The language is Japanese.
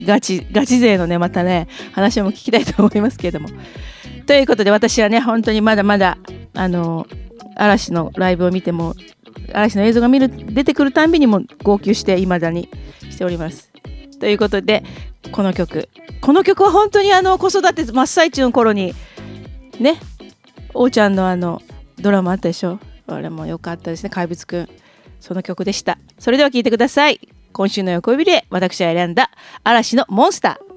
ガチ勢のねまたね話も聞きたいと思いますけれども、ということで私はね本当にまだまだ嵐のライブを見ても嵐の映像が出てくるたんびにも号泣して未だにしております。ということでこの曲は本当に子育て真っ最中の頃にね、おーちゃんのドラマあったでしょ。あれも良かったですね。怪物くん、その曲でした。それでは聴いてください。今週の横指で私が選んだ嵐のモンスター。